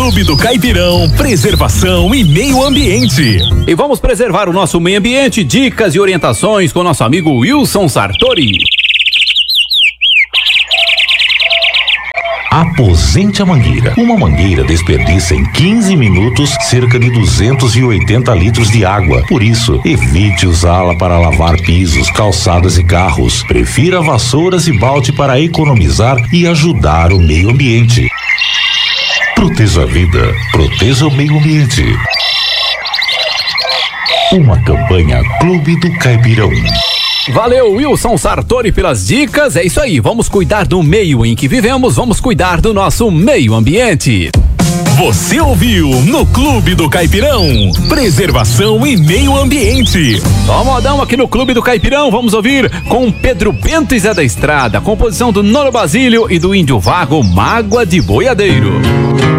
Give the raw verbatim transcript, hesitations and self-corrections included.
Clube do Caipirão, preservação e meio ambiente. E vamos preservar o nosso meio ambiente, dicas e orientações com nosso amigo Wilson Sartori. Aposente a mangueira. Uma mangueira desperdiça em quinze minutos cerca de duzentos e oitenta litros de água. Por isso, evite usá-la para lavar pisos, calçadas e carros. Prefira vassouras e balde para economizar e ajudar o meio ambiente. Proteja a vida, proteja o meio ambiente. Uma campanha Clube do Caipirão. Valeu, Wilson Sartori, pelas dicas. É isso aí, vamos cuidar do meio em que vivemos, vamos cuidar do nosso meio ambiente. Você ouviu no Clube do Caipirão, preservação e meio ambiente. Só modão aqui no Clube do Caipirão, vamos ouvir com Pedro Bento e Zé da Estrada, composição do Noro Basílio e do Índio Vago, Mágoa de Boiadeiro.